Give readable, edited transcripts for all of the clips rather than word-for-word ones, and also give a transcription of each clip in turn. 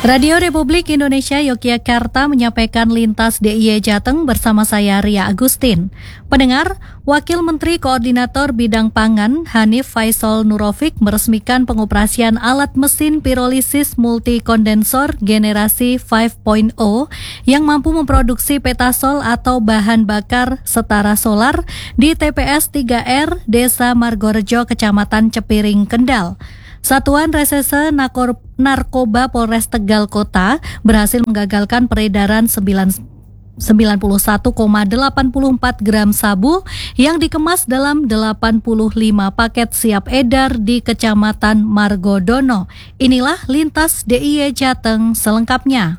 Radio Republik Indonesia Yogyakarta menyampaikan lintas DIY Jateng bersama saya Ria Agustin. Pendengar, Wakil Menteri Koordinator Bidang Pangan Hanif Faisal Nurofik meresmikan pengoperasian alat mesin pirolisis multikondensor generasi 5.0 yang mampu memproduksi petasol atau bahan bakar setara solar di TPS 3R Desa Margorejo, Kecamatan Cepiring, Kendal. Satuan Reserse Narkoba Polres Tegal Kota berhasil menggagalkan peredaran 91,84 gram sabu yang dikemas dalam 85 paket siap edar di Kecamatan Margodono. Inilah lintas DIY Jateng selengkapnya.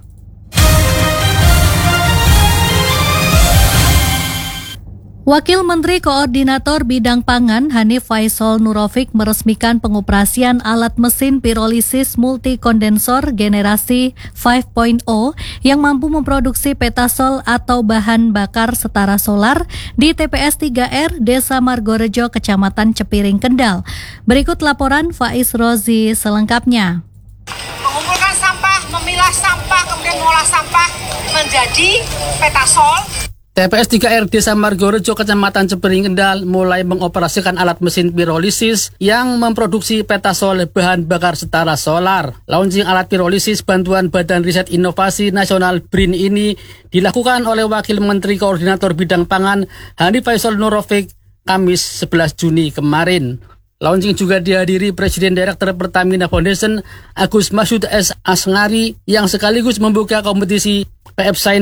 Wakil Menteri Koordinator Bidang Pangan Hanif Faisal Nurofik meresmikan pengoperasian alat mesin pirolisis multikondensor generasi 5.0 yang mampu memproduksi petasol atau bahan bakar setara solar di TPS 3R Desa Margorejo, Kecamatan Cepiring, Kendal. Berikut laporan Faiz Rozi selengkapnya. Mengumpulkan sampah, memilah sampah, kemudian mengolah sampah menjadi petasol. TPS 3R Desa Margorejo, Kecamatan Cepiring, Kendal mulai mengoperasikan alat mesin pirolisis yang memproduksi petasol bahan bakar setara solar. Launching alat pirolisis bantuan Badan Riset Inovasi Nasional BRIN ini dilakukan oleh Wakil Menteri Koordinator Bidang Pangan Hanif Faisal Nurofik Kamis 11 Juni kemarin. Launching juga dihadiri Presiden Direktur Pertamina Foundation Agus Masud S. Asngari yang sekaligus membuka kompetisi PF Sign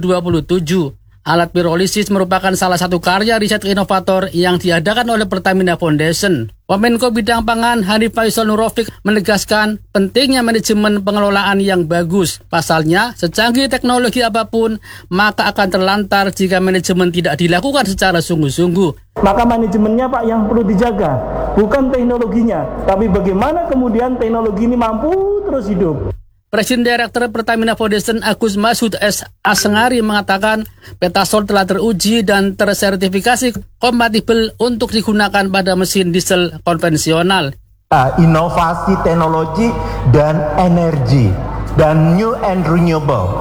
2027. Alat pirolisis merupakan salah satu karya riset inovator yang diadakan oleh Pertamina Foundation. Wamenko Bidang Pangan Hanif Faisal Nurofik menegaskan pentingnya manajemen pengelolaan yang bagus. Pasalnya, secanggih teknologi apapun, maka akan terlantar jika manajemen tidak dilakukan secara sungguh-sungguh. Maka manajemennya Pak yang perlu dijaga, bukan teknologinya, tapi bagaimana kemudian teknologi ini mampu terus hidup. Presiden Direktur Pertamina Foundation Agus Masud S. Asngari mengatakan petasol telah teruji dan tersertifikasi kompatibel untuk digunakan pada mesin diesel konvensional. Inovasi teknologi dan energi dan new and renewable.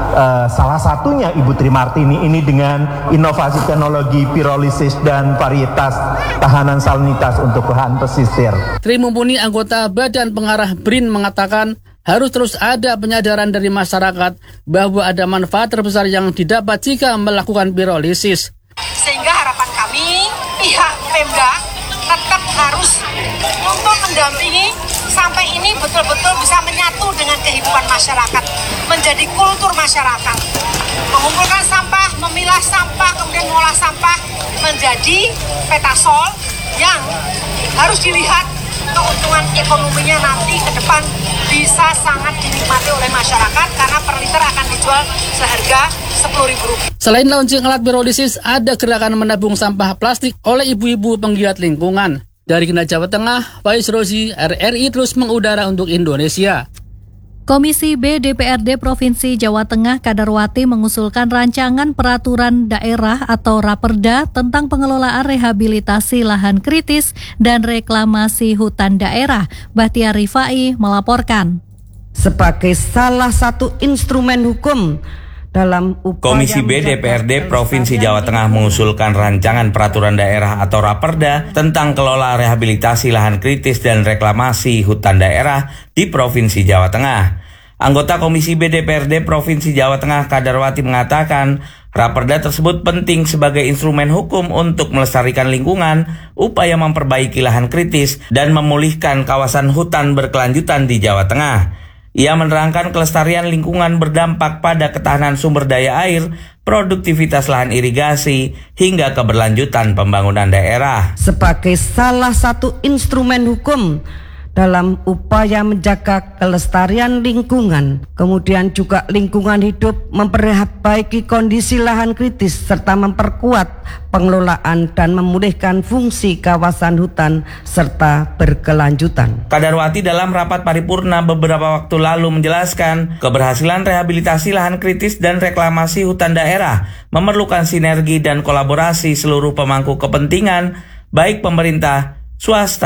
Salah satunya Ibu Tri Martini ini dengan inovasi teknologi pirolisis dan varietas tahanan salinitas untuk bahan pesisir. Tri Mumpuni, anggota Badan Pengarah BRIN, mengatakan harus terus ada penyadaran dari masyarakat bahwa ada manfaat terbesar yang didapat jika melakukan pirolisis. Sehingga harapan kami pihak Pemda tetap harus untuk mendampingi sampai ini betul-betul bisa menyatu dengan kehidupan masyarakat, menjadi kultur masyarakat. Mengumpulkan sampah, memilah sampah, kemudian mengolah sampah menjadi petasol yang harus dilihat keuntungan ekonominya nanti ke depan bisa sangat dinikmati oleh masyarakat karena per liter akan dijual seharga Rp10.000. Selain launching alat pirolisis, ada gerakan menabung sampah plastik oleh ibu-ibu penggiat lingkungan. Dari Kendal, Jawa Tengah, Faiz Rozi, RRI terus mengudara untuk Indonesia. Komisi B DPRD Provinsi Jawa Tengah Kadarwati mengusulkan rancangan peraturan daerah atau Raperda tentang pengelolaan rehabilitasi lahan kritis dan reklamasi hutan daerah. Bahtiar Rifai melaporkan. Sebagai salah satu instrumen hukum dalam Komisi B DPRD Provinsi Jawa Tengah mengusulkan rancangan peraturan daerah atau Raperda tentang kelola rehabilitasi lahan kritis dan reklamasi hutan daerah di Provinsi Jawa Tengah. Anggota Komisi B DPRD Provinsi Jawa Tengah Kadarwati mengatakan Raperda tersebut penting sebagai instrumen hukum untuk melestarikan lingkungan, upaya memperbaiki lahan kritis, dan memulihkan kawasan hutan berkelanjutan di Jawa Tengah. Ia menerangkan kelestarian lingkungan berdampak pada ketahanan sumber daya air, produktivitas lahan irigasi, hingga keberlanjutan pembangunan daerah. Sebagai salah satu instrumen hukum dalam upaya menjaga kelestarian lingkungan, kemudian juga lingkungan hidup, memperbaiki kondisi lahan kritis, serta memperkuat pengelolaan dan memulihkan fungsi kawasan hutan, serta berkelanjutan. Kadarwati dalam rapat paripurna beberapa waktu lalu menjelaskan keberhasilan rehabilitasi lahan kritis dan reklamasi hutan daerah memerlukan sinergi dan kolaborasi seluruh pemangku kepentingan, baik pemerintah, swasta,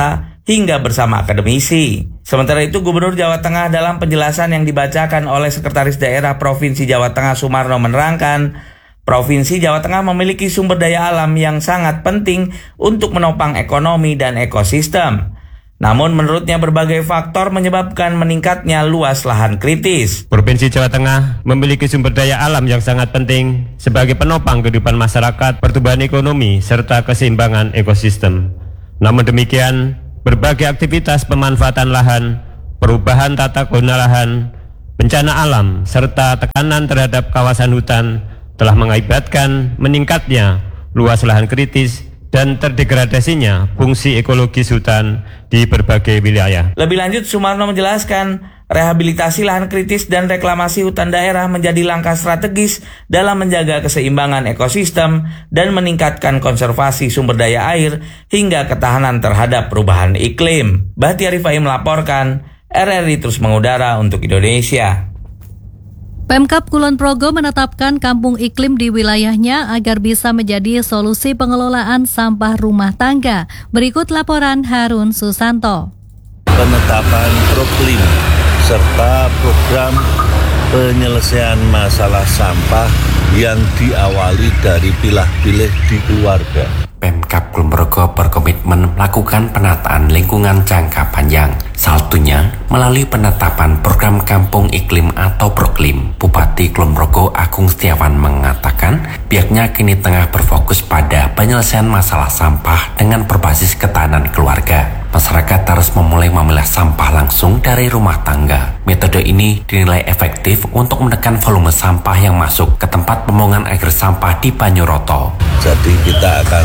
hingga bersama akademisi. Sementara itu, Gubernur Jawa Tengah dalam penjelasan yang dibacakan oleh Sekretaris Daerah Provinsi Jawa Tengah Sumarno menerangkan, Provinsi Jawa Tengah memiliki sumber daya alam yang sangat penting untuk menopang ekonomi dan ekosistem. Namun menurutnya berbagai faktor menyebabkan meningkatnya luas lahan kritis. Provinsi Jawa Tengah memiliki sumber daya alam yang sangat penting sebagai penopang kehidupan masyarakat, pertumbuhan ekonomi, serta keseimbangan ekosistem. Namun demikian, berbagai aktivitas pemanfaatan lahan, perubahan tata guna lahan, bencana alam, serta tekanan terhadap kawasan hutan telah mengakibatkan meningkatnya luas lahan kritis dan terdegradasinya fungsi ekologis hutan di berbagai wilayah. Lebih lanjut, Sumarno menjelaskan, rehabilitasi lahan kritis dan reklamasi hutan daerah menjadi langkah strategis dalam menjaga keseimbangan ekosistem dan meningkatkan konservasi sumber daya air hingga ketahanan terhadap perubahan iklim. Bahtiar Rifai melaporkan, RRI terus mengudara untuk Indonesia. Pemkab Kulon Progo menetapkan kampung iklim di wilayahnya agar bisa menjadi solusi pengelolaan sampah rumah tangga. Berikut laporan Harun Susanto. Penetapan proklim serta program penyelesaian masalah sampah yang diawali dari pilah-pilih di keluarga. Pemkab Kulon Progo berkomitmen melakukan penataan lingkungan jangka panjang. Salah satunya melalui penetapan program Kampung Iklim atau Proklim. Bupati Kulon Progo Agung Setiawan mengatakan pihaknya kini tengah berfokus pada penyelesaian masalah sampah dengan berbasis ketahanan keluarga. Masyarakat harus memulai memilah sampah langsung dari rumah tangga. Metode ini dinilai efektif untuk menekan volume sampah yang masuk ke tempat pembuangan akhir sampah di Banyuroto. Jadi kita akan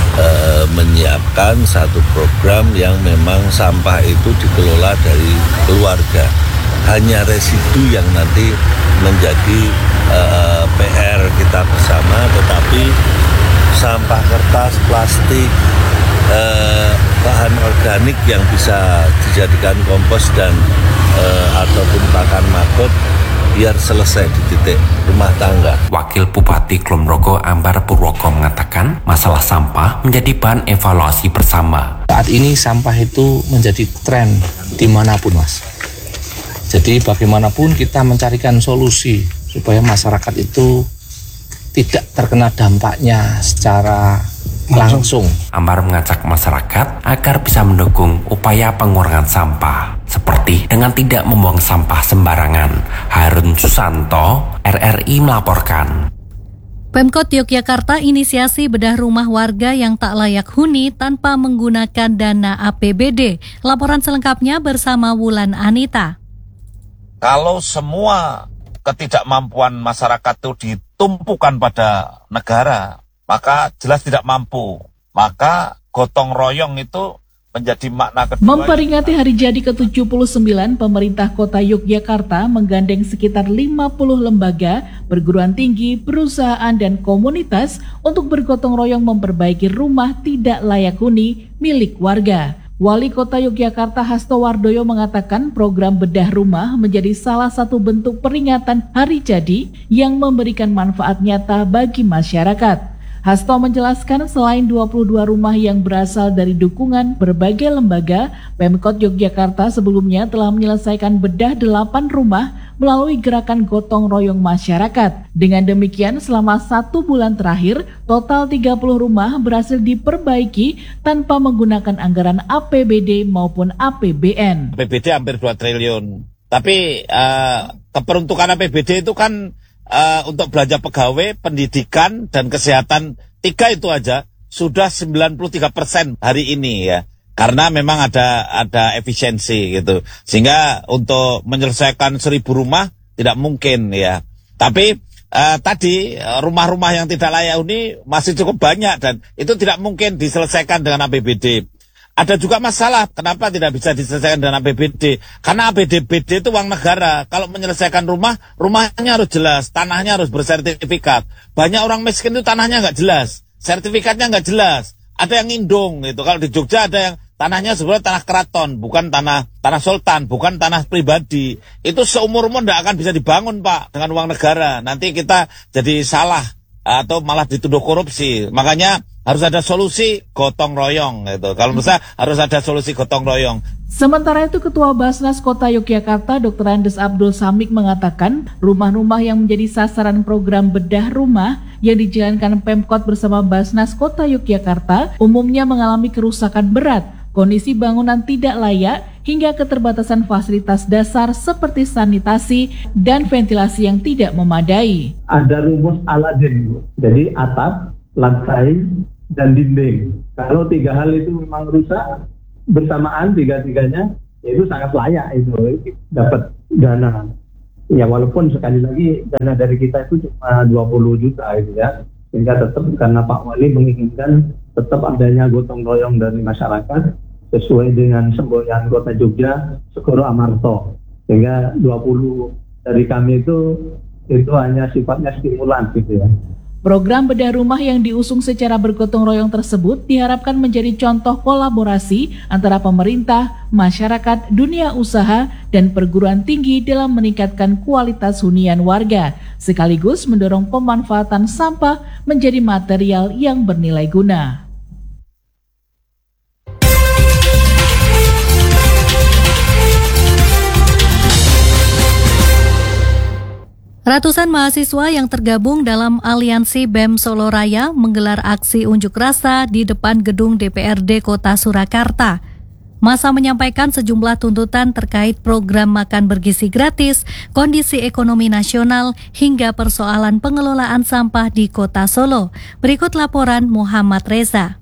menyiapkan satu program yang memang sampah itu dikelola dari keluarga. Hanya residu yang nanti menjadi PR kita bersama, tetapi sampah kertas, plastik, bahan organik yang bisa dijadikan kompos dan ataupun pakan makot biar selesai di titik rumah tangga. Wakil Bupati Kulon Progo Ambar Purwoko mengatakan masalah sampah menjadi bahan evaluasi bersama. Saat ini sampah itu menjadi tren dimanapun, Mas. Jadi bagaimanapun kita mencarikan solusi supaya masyarakat itu tidak terkena dampaknya secara langsung. Ambar mengajak masyarakat agar bisa mendukung upaya pengurangan sampah, seperti dengan tidak membuang sampah sembarangan. Harun Susanto, RRI melaporkan. Pemkot Yogyakarta inisiasi bedah rumah warga yang tak layak huni tanpa menggunakan dana APBD. Laporan selengkapnya bersama Wulan Anita. Kalau semua ketidakmampuan masyarakat itu ditumpukan pada negara, maka jelas tidak mampu. Maka gotong royong itu menjadi makna kedua. Memperingati hari jadi ke-79, pemerintah kota Yogyakarta menggandeng sekitar 50 lembaga, perguruan tinggi, perusahaan, dan komunitas untuk bergotong royong memperbaiki rumah tidak layak huni milik warga. Wali Kota Yogyakarta Hasto Wardoyo mengatakan program bedah rumah menjadi salah satu bentuk peringatan hari jadi yang memberikan manfaat nyata bagi masyarakat. Hasto menjelaskan selain 22 rumah yang berasal dari dukungan berbagai lembaga, Pemkot Yogyakarta sebelumnya telah menyelesaikan bedah 8 rumah melalui gerakan gotong royong masyarakat. Dengan demikian, selama 1 bulan terakhir, total 30 rumah berhasil diperbaiki tanpa menggunakan anggaran APBD maupun APBN. APBD hampir 2 triliun. Tapi keperuntukan APBD itu kan untuk belanja pegawai, pendidikan, dan kesehatan, 3 itu aja sudah 93% hari ini ya. Karena memang ada efisiensi gitu. Sehingga untuk menyelesaikan 1.000 rumah tidak mungkin ya. Tapi tadi rumah-rumah yang tidak layak huni masih cukup banyak dan itu tidak mungkin diselesaikan dengan APBD. Ada juga masalah kenapa tidak bisa diselesaikan dengan APBD. Karena APBD itu uang negara. Kalau menyelesaikan rumah, rumahnya harus jelas, tanahnya harus bersertifikat. Banyak orang miskin itu tanahnya nggak jelas, sertifikatnya nggak jelas. Ada yang indung gitu. Kalau di Jogja ada yang tanahnya sebenarnya tanah keraton, bukan tanah sultan, bukan tanah pribadi. Itu seumur-umur tidak akan bisa dibangun, Pak, dengan uang negara. Nanti kita jadi salah atau malah dituduh korupsi. Makanya harus ada solusi gotong royong gitu. Kalau menurut saya harus ada solusi gotong royong. Sementara itu Ketua Basnas Kota Yogyakarta Dr. Andes Abdul Samik mengatakan rumah-rumah yang menjadi sasaran program bedah rumah yang dijalankan Pemkot bersama Basnas Kota Yogyakarta umumnya mengalami kerusakan berat, kondisi bangunan tidak layak, hingga keterbatasan fasilitas dasar seperti sanitasi dan ventilasi yang tidak memadai. Ada rumus Aladin, jadi atap, lantai, dan dinding. Kalau 3 hal itu memang rusak bersamaan tiga-tiganya, itu sangat layak itu dapat dana. Ya walaupun sekali lagi dana dari kita itu cuma 20 juta itu ya. Sehingga tetap karena Pak Wali menginginkan tetap adanya gotong royong dari masyarakat sesuai dengan semboyan Kota Jogja Segoro Amarto. Sehingga 20 dari kami itu hanya sifatnya stimulan gitu ya. Program bedah rumah yang diusung secara bergotong royong tersebut diharapkan menjadi contoh kolaborasi antara pemerintah, masyarakat, dunia usaha, dan perguruan tinggi dalam meningkatkan kualitas hunian warga, sekaligus mendorong pemanfaatan sampah menjadi material yang bernilai guna. Ratusan mahasiswa yang tergabung dalam Aliansi BEM Solo Raya menggelar aksi unjuk rasa di depan gedung DPRD Kota Surakarta. Massa menyampaikan sejumlah tuntutan terkait program makan bergizi gratis, kondisi ekonomi nasional, hingga persoalan pengelolaan sampah di Kota Solo. Berikut laporan Muhammad Reza.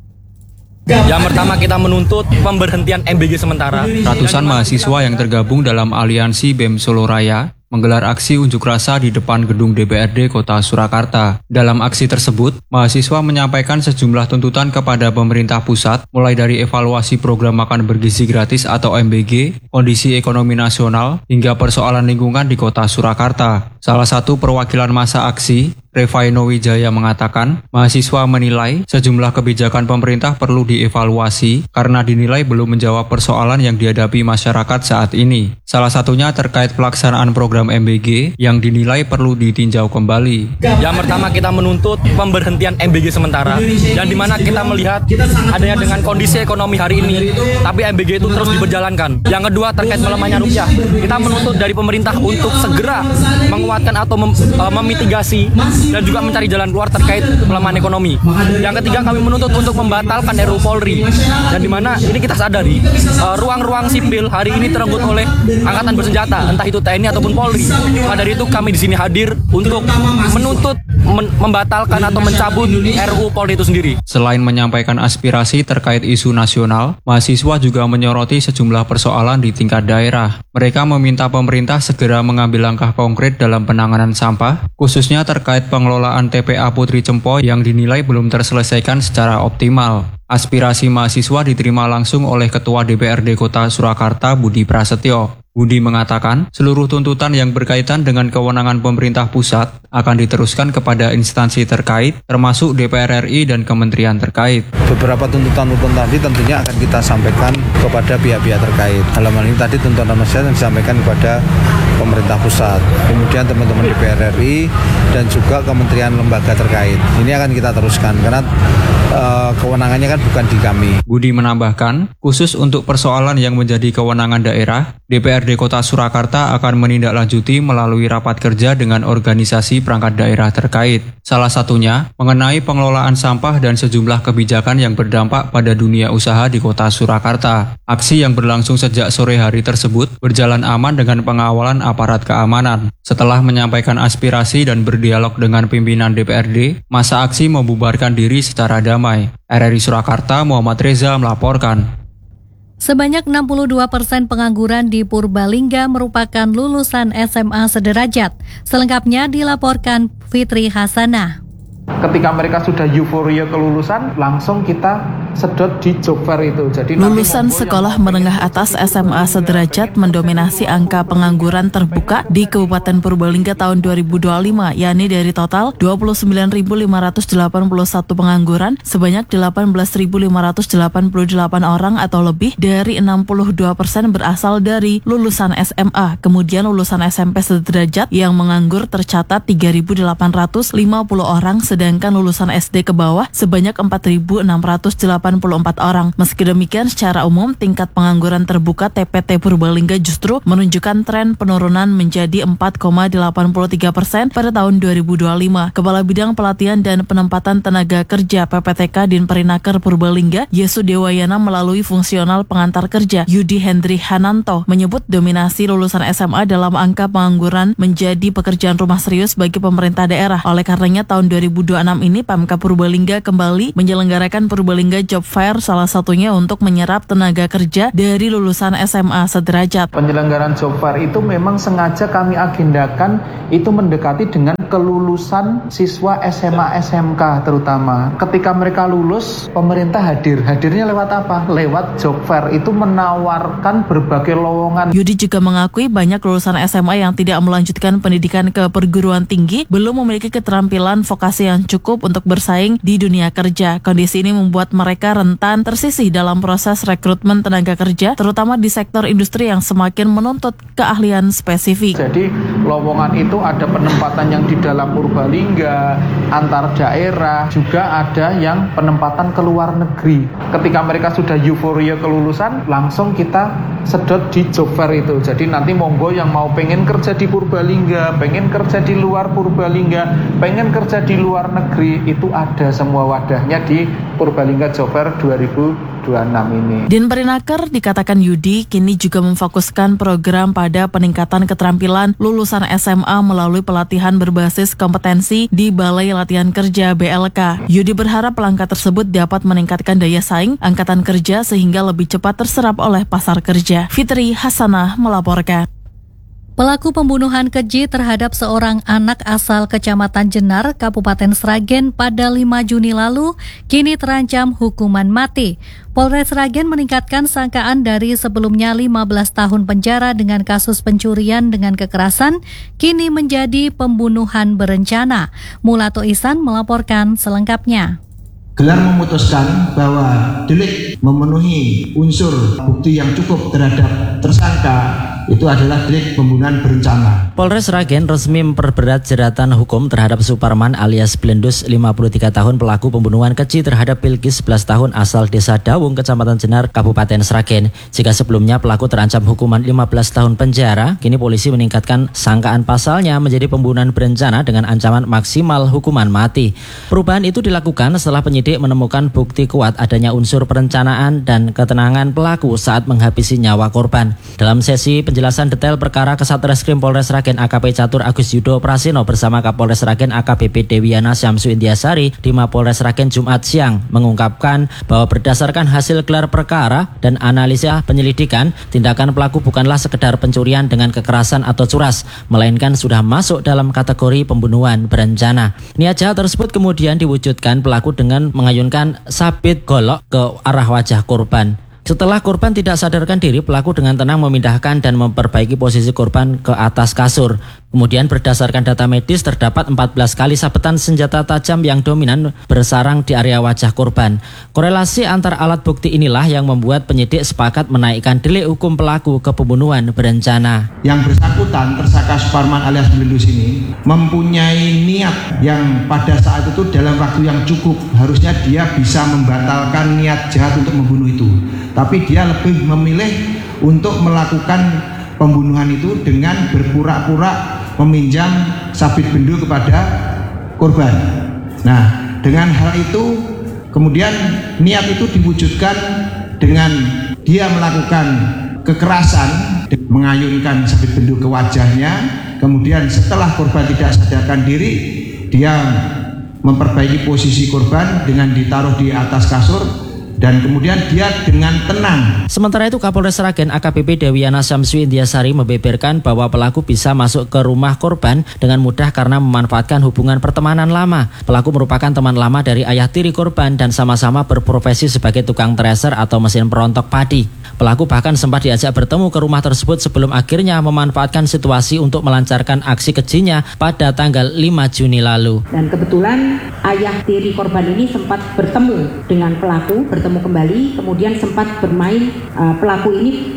Yang pertama kita menuntut pemberhentian MBG sementara. Ratusan mahasiswa yang tergabung dalam Aliansi BEM Solo Raya menggelar aksi unjuk rasa di depan gedung DPRD Kota Surakarta. Dalam aksi tersebut, mahasiswa menyampaikan sejumlah tuntutan kepada pemerintah pusat, mulai dari evaluasi program makan bergizi gratis atau MBG, kondisi ekonomi nasional, hingga persoalan lingkungan di Kota Surakarta. Salah satu perwakilan massa aksi, Revaino Wijaya mengatakan, mahasiswa menilai sejumlah kebijakan pemerintah perlu dievaluasi karena dinilai belum menjawab persoalan yang dihadapi masyarakat saat ini. Salah satunya terkait pelaksanaan program MBG yang dinilai perlu ditinjau kembali. Yang pertama kita menuntut pemberhentian MBG sementara, dan di mana kita melihat adanya dengan kondisi ekonomi hari ini, tapi MBG itu terus diberjalankan. Yang kedua terkait melemahnya rupiah, kita menuntut dari pemerintah untuk segera menguatkan atau memitigasi dan juga mencari jalan keluar terkait pelemahan ekonomi. Yang ketiga kami menuntut untuk membatalkan RUU Polri, dan di mana ini kita sadari ruang-ruang sipil hari ini terenggut oleh angkatan bersenjata, entah itu TNI ataupun Polri. Maka dari itu kami di sini hadir untuk menuntut membatalkan atau mencabut RUU Polri itu sendiri. Selain menyampaikan aspirasi terkait isu nasional, mahasiswa juga menyoroti sejumlah persoalan di tingkat daerah. Mereka meminta pemerintah segera mengambil langkah konkret dalam penanganan sampah, khususnya terkait pengelolaan TPA Putri Cempo yang dinilai belum terselesaikan secara optimal. Aspirasi mahasiswa diterima langsung oleh Ketua DPRD Kota Surakarta Budi Prasetyo. Budi mengatakan, seluruh tuntutan yang berkaitan dengan kewenangan pemerintah pusat akan diteruskan kepada instansi terkait, termasuk DPR RI dan kementerian terkait. Beberapa tuntutan tadi tentunya akan kita sampaikan kepada pihak-pihak terkait. Dalam hal ini tadi tuntutan masyarakat yang disampaikan kepada pemerintah pusat, kemudian teman-teman DPR RI dan juga kementerian lembaga terkait. Ini akan kita teruskan karena kewenangannya kan bukan di kami. Budi menambahkan, khusus untuk persoalan yang menjadi kewenangan daerah, DPRD Kota Surakarta akan menindaklanjuti melalui rapat kerja dengan organisasi perangkat daerah terkait. Salah satunya mengenai pengelolaan sampah dan sejumlah kebijakan yang berdampak pada dunia usaha di Kota Surakarta. Aksi yang berlangsung sejak sore hari tersebut berjalan aman dengan pengawalan aparat keamanan. Setelah menyampaikan aspirasi dan berdialog dengan pimpinan DPRD, massa aksi membubarkan diri secara damai. RRI Surakarta, Muhammad Reza melaporkan. Sebanyak 62% pengangguran di Purbalingga merupakan lulusan SMA sederajat. Selengkapnya dilaporkan Fitri Hasanah. Ketika mereka sudah euforia kelulusan, langsung kita sedot di job fair itu. Jadi lulusan sekolah menengah atas SMA sederajat mendominasi angka pengangguran terbuka di Kabupaten Purbalingga tahun 2025, yakni dari total 29.581 pengangguran, sebanyak 18.588 orang atau lebih dari 62% berasal dari lulusan SMA. Kemudian lulusan SMP sederajat yang menganggur tercatat 3.850 orang, sedangkan sedangkan lulusan SD ke bawah sebanyak 4.684 orang. Meski demikian, secara umum tingkat pengangguran terbuka TPT Purbalingga justru menunjukkan tren penurunan menjadi 4,83% pada tahun 2025. Kepala Bidang Pelatihan dan Penempatan Tenaga Kerja PPTK Dinperinaker Purbalingga, Yesu Dewayana melalui fungsional pengantar kerja Yudi Hendri Hananto menyebut dominasi lulusan SMA dalam angka pengangguran menjadi pekerjaan rumah serius bagi pemerintah daerah. Oleh karenanya tahun 2026 ini Pemkab Purbalingga kembali menyelenggarakan Purbalingga Job Fair, salah satunya untuk menyerap tenaga kerja dari lulusan SMA sederajat. Penyelenggaraan Job Fair itu memang sengaja kami agendakan itu mendekati dengan kelulusan siswa SMA SMK terutama. Ketika mereka lulus, pemerintah hadir. Hadirnya lewat apa? Lewat Job Fair, itu menawarkan berbagai lowongan. Yudi juga mengakui banyak lulusan SMA yang tidak melanjutkan pendidikan ke perguruan tinggi belum memiliki keterampilan vokasi yang cukup untuk bersaing di dunia kerja. Kondisi ini membuat mereka rentan tersisih dalam proses rekrutmen tenaga kerja, terutama di sektor industri yang semakin menuntut keahlian spesifik. Jadi lowongan itu ada penempatan yang di dalam Purbalingga, antar daerah, juga ada yang penempatan ke luar negeri. Ketika mereka sudah euforia kelulusan, langsung kita sedot di Job Fair itu. Jadi nanti monggo yang mau pengen kerja di Purbalingga, pengen kerja di luar Purbalingga, pengen kerja di luar negeri, itu ada semua wadahnya di Purbalingga Job Fair 2026 ini. Dinperinaker, dikatakan Yudi, kini juga memfokuskan program pada peningkatan keterampilan lulusan SMA melalui pelatihan berbasis kompetensi di Balai Latihan Kerja BLK. Yudi berharap langkah tersebut dapat meningkatkan daya saing angkatan kerja sehingga lebih cepat terserap oleh pasar kerja. Fitri Hasanah melaporkan. Pelaku pembunuhan keji terhadap seorang anak asal Kecamatan Jenar, Kabupaten Sragen pada 5 Juni lalu kini terancam hukuman mati. Polres Sragen meningkatkan sangkaan dari sebelumnya 15 tahun penjara dengan kasus pencurian dengan kekerasan, kini menjadi pembunuhan berencana. Mulato Ihsan melaporkan selengkapnya. Gelar memutuskan bahwa delik memenuhi unsur bukti yang cukup terhadap tersangka itu adalah delik pembunuhan berencana. Polres Sragen resmi memperberat jeratan hukum terhadap Suparman alias Blendus 53 tahun pelaku pembunuhan keji terhadap Bilkis 11 tahun asal Desa Dawung, Kecamatan Jenar, Kabupaten Sragen. Jika sebelumnya pelaku terancam hukuman 15 tahun penjara, kini polisi meningkatkan sangkaan pasalnya menjadi pembunuhan berencana dengan ancaman maksimal hukuman mati. Perubahan itu dilakukan setelah penyidik menemukan bukti kuat adanya unsur perencanaan dan ketenangan pelaku saat menghabisi nyawa korban. Dalam sesi penjelasan detail perkara Kasatreskrim Polres Sragen AKP Catur Agus Yudo Prasino bersama Kapolres Sragen AKBP Dewiana Syamsu Indiasari di Mapolres Sragen Jumat siang mengungkapkan bahwa berdasarkan hasil gelar perkara dan analisa penyelidikan, tindakan pelaku bukanlah sekedar pencurian dengan kekerasan atau curas, melainkan sudah masuk dalam kategori pembunuhan berencana. Niat jahat tersebut kemudian diwujudkan pelaku dengan mengayunkan sabit golok ke arah wajah korban. Setelah korban tidak sadarkan diri, pelaku dengan tenang memindahkan dan memperbaiki posisi korban ke atas kasur. Kemudian berdasarkan data medis terdapat 14 kali sabetan senjata tajam yang dominan bersarang di area wajah korban. Korelasi antar alat bukti inilah yang membuat penyidik sepakat menaikkan delik hukum pelaku ke pembunuhan berencana. Yang bersangkutan tersangka Suparman alias Blendus ini mempunyai niat yang pada saat itu dalam waktu yang cukup harusnya dia bisa membatalkan niat jahat untuk membunuh itu. Tapi dia lebih memilih untuk melakukan pembunuhan itu dengan berpura-pura meminjam sabit bendu kepada korban. Nah, dengan hal itu kemudian niat itu diwujudkan dengan dia melakukan kekerasan, mengayunkan sabit bendu ke wajahnya. Kemudian setelah korban tidak sadarkan diri, dia memperbaiki posisi korban dengan ditaruh di atas kasur. Dan kemudian dia dengan tenang. Sementara itu Kapolres Sragen AKBP Dewiana Syamsu Indiasari membeberkan bahwa pelaku bisa masuk ke rumah korban dengan mudah karena memanfaatkan hubungan pertemanan lama. Pelaku merupakan teman lama dari ayah tiri korban dan sama-sama berprofesi sebagai tukang thresher atau mesin perontok padi. Pelaku bahkan sempat diajak bertemu ke rumah tersebut sebelum akhirnya memanfaatkan situasi untuk melancarkan aksi kejinya pada tanggal 5 Juni lalu. Dan kebetulan ayah tiri korban ini sempat bertemu dengan pelaku, bertemu kembali, kemudian sempat bermain, pelaku ini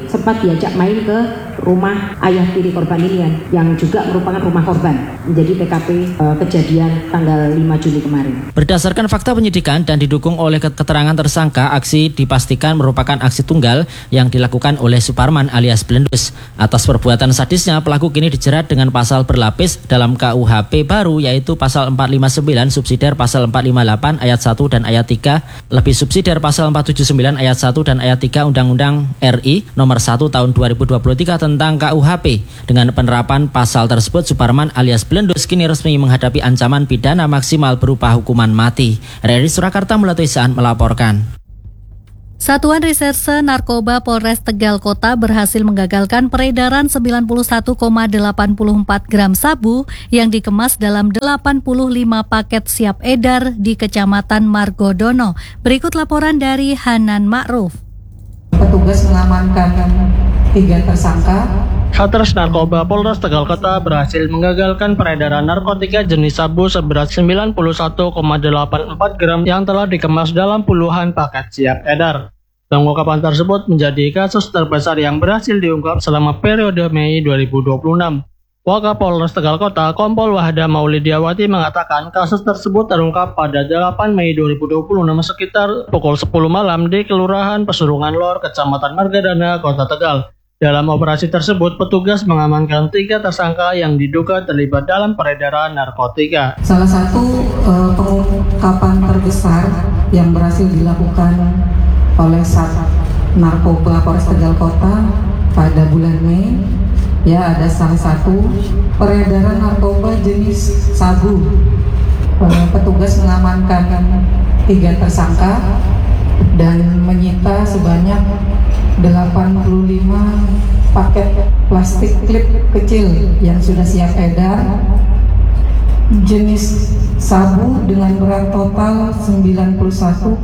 sempat diajak main ke rumah ayah tiri korban ini yang juga merupakan rumah korban, menjadi TKP kejadian tanggal 5 Juli kemarin. Berdasarkan fakta penyidikan dan didukung oleh keterangan tersangka, aksi dipastikan merupakan aksi tunggal yang dilakukan oleh Suparman alias Blendus. Atas perbuatan sadisnya, pelaku kini dijerat dengan pasal berlapis dalam KUHP baru, yaitu pasal 459 subsidiar pasal 458 ayat 1 dan ayat 3, lebih subsidiar pasal 479 ayat 1 dan ayat 3 Undang-Undang RI nomor 1 tahun 2023 tentang KUHP. Dengan penerapan pasal tersebut, Suparman alias Blendus kini resmi menghadapi ancaman pidana maksimal berupa hukuman mati. RRI Surakarta Mulatu Isaan melaporkan. Satuan Reserse Narkoba Polres Tegal Kota berhasil menggagalkan peredaran 91,84 gram sabu yang dikemas dalam 85 paket siap edar di Kecamatan Margodono. Berikut laporan dari Hanan Ma'ruf. Petugas mengamankan 3 tersangka. Satres Narkoba Polres Tegal Kota berhasil menggagalkan peredaran narkotika jenis sabu seberat 91,84 gram yang telah dikemas dalam puluhan paket siap edar. Pengungkapan tersebut menjadi kasus terbesar yang berhasil diungkap selama periode Mei 2026. Wakapolres Tegal Kota, Kompol Wahda Maulidiawati mengatakan kasus tersebut terungkap pada 8 Mei 2026 sekitar pukul 10 malam di Kelurahan Pesurungan Lor, Kecamatan Margadana, Kota Tegal. Dalam operasi tersebut, petugas mengamankan 3 tersangka yang diduga terlibat dalam peredaran narkotika. Salah satu pengungkapan terbesar yang berhasil dilakukan oleh Sat Narkoba Polres Tegal Kota pada bulan Mei, ya, ada salah satu peredaran narkoba jenis sabu. Petugas mengamankan 3 tersangka dan menyita sebanyak 85 paket plastik klip kecil yang sudah siap edar jenis sabu dengan berat total 91,84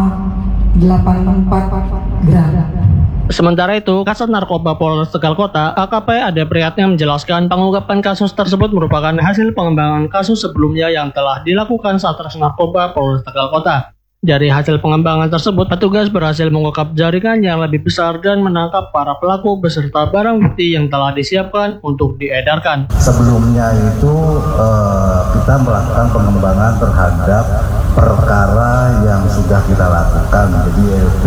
gram. Sementara itu, Kasat Narkoba Polres Tegal Kota, AKP Ade Priyatna menjelaskan pengungkapan kasus tersebut merupakan hasil pengembangan kasus sebelumnya yang telah dilakukan Satres Narkoba Polres Tegal Kota. Dari hasil pengembangan tersebut, petugas berhasil mengungkap jaringan yang lebih besar dan menangkap para pelaku beserta barang bukti yang telah disiapkan untuk diedarkan. Sebelumnya itu kita melakukan pengembangan terhadap perkara yang sudah kita lakukan, jadi LP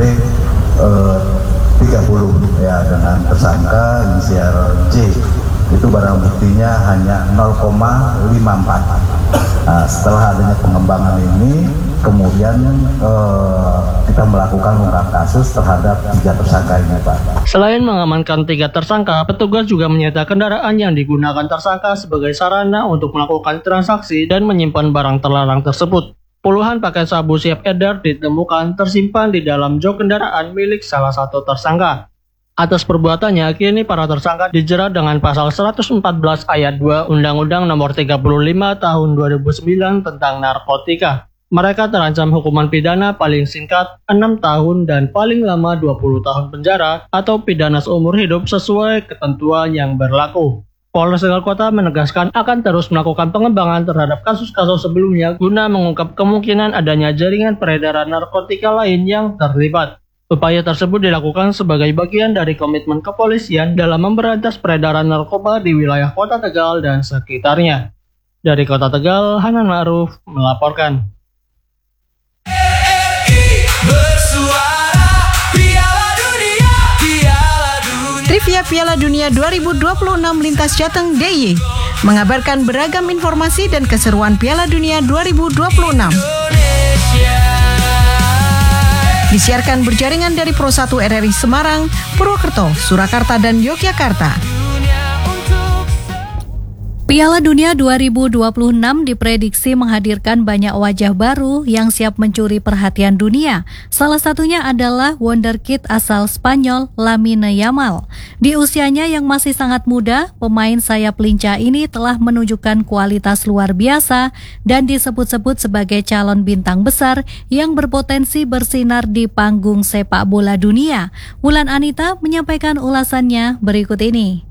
30 ya, dengan tersangka inisial J. Itu barang buktinya hanya 0,54. Nah, setelah adanya pengembangan ini, kemudian kita melakukan ungkap kasus terhadap 3 tersangka ini, Pak. Selain mengamankan 3 tersangka, petugas juga menyita kendaraan yang digunakan tersangka sebagai sarana untuk melakukan transaksi dan menyimpan barang terlarang tersebut. Puluhan paket sabu siap edar ditemukan tersimpan di dalam jok kendaraan milik salah satu tersangka. Atas perbuatannya, kini para tersangka dijerat dengan pasal 114 ayat 2 Undang-Undang Nomor 35 Tahun 2009 tentang narkotika. Mereka terancam hukuman pidana paling singkat 6 tahun dan paling lama 20 tahun penjara atau pidana seumur hidup sesuai ketentuan yang berlaku. Polres Tegal Kota menegaskan akan terus melakukan pengembangan terhadap kasus-kasus sebelumnya guna mengungkap kemungkinan adanya jaringan peredaran narkotika lain yang terlibat. Upaya tersebut dilakukan sebagai bagian dari komitmen kepolisian dalam memberantas peredaran narkoba di wilayah Kota Tegal dan sekitarnya. Dari Kota Tegal, Hanan Ma'ruf melaporkan. Trivia Piala Dunia 2026 Lintas Jateng DIY mengabarkan beragam informasi dan keseruan Piala Dunia 2026. Disiarkan berjaringan dari Pro 1 RRI Semarang, Purwokerto, Surakarta, dan Yogyakarta. Piala Dunia 2026 diprediksi menghadirkan banyak wajah baru yang siap mencuri perhatian dunia. Salah satunya adalah wonderkid asal Spanyol, Lamine Yamal. Di usianya yang masih sangat muda, pemain sayap lincah ini telah menunjukkan kualitas luar biasa dan disebut-sebut sebagai calon bintang besar yang berpotensi bersinar di panggung sepak bola dunia. Wulan Anita menyampaikan ulasannya berikut ini.